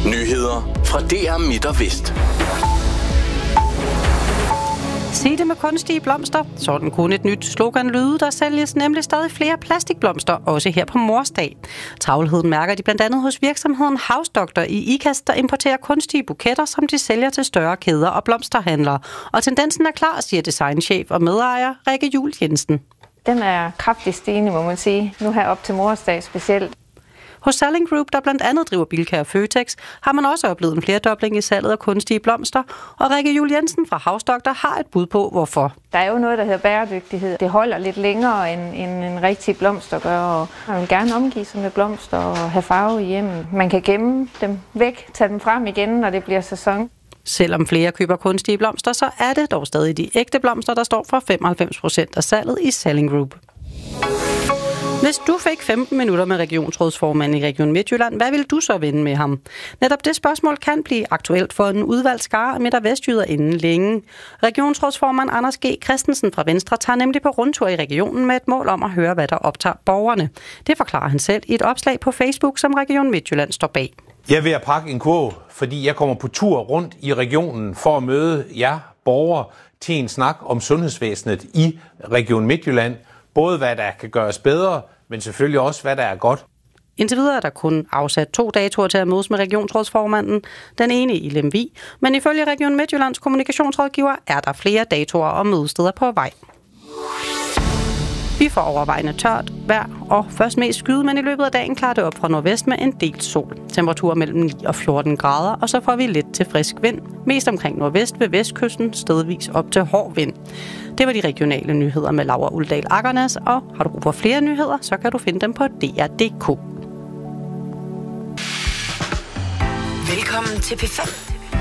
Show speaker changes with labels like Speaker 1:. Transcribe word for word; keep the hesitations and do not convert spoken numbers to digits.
Speaker 1: Nyheder fra D R Midt og Vest.
Speaker 2: Se det med kunstige blomster. Sådan kunne et nyt slogan lyde, der sælges nemlig stadig flere plastikblomster, også her på Mors Dag. Travlheden mærker de blandt andet hos virksomheden Havsdoktor i Ikast, der importerer kunstige buketter, som de sælger til større kæder og blomsterhandlere. Og tendensen er klar, siger designchef og medejer Rikke Juhl Jensen.
Speaker 3: Den er kraftigt stigende, må man sige. Nu her op til Mors Dag specielt.
Speaker 2: Hos Salling Group, der blandt andet driver Bilka og Føtex, har man også oplevet en flerdobling i salget af kunstige blomster, og Rikke Juhl Jensen fra Havsdoktor har et bud på, hvorfor.
Speaker 3: Der er jo noget, der hedder bæredygtighed. Det holder lidt længere, end, end en rigtig blomster gør, og man vil gerne omgive sig med blomster og have farve i hjemmet. Man kan gemme dem væk, tage dem frem igen, når det bliver sæson.
Speaker 2: Selvom flere køber kunstige blomster, så er det dog stadig de ægte blomster, der står for femoghalvfems procent af salget i Salling Group. Hvis du fik femten minutter med regionsrådsformanden i Region Midtjylland, hvad vil du så vinde med ham? Netop det spørgsmål kan blive aktuelt for en udvalgt skare af Midt- og Vestjyder inden længe. Regionsrådsformand Anders G. Christensen fra Venstre tager nemlig på rundtur i regionen med et mål om at høre, hvad der optager borgerne. Det forklarer han selv i et opslag på Facebook, som Region Midtjylland står bag.
Speaker 4: Jeg er ved at pakke en kurv, fordi jeg kommer på tur rundt i regionen for at møde jer borgere til en snak om sundhedsvæsenet i Region Midtjylland. Både hvad der kan gøres bedre, men selvfølgelig også hvad der er godt.
Speaker 2: Indtil videre er der kun afsat to datoer til at mødes med regionsrådsformanden, den ene i Lemvig, men ifølge Region Midtjyllands kommunikationsrådgiver er der flere datoer og mødesteder på vej. Vi får overvejende tørt vejr og først mest skyde, men i løbet af dagen klarer det op fra nordvest med en del sol. Temperaturer mellem ni og fjorten grader, og så får vi lidt til frisk vind. Mest omkring nordvest ved vestkysten, stedvis op til hård vind. Det var de regionale nyheder med Laura Uldal Akernes, og har du brug for flere nyheder, så kan du finde dem på D R punktum d k.
Speaker 5: Velkommen til P fem.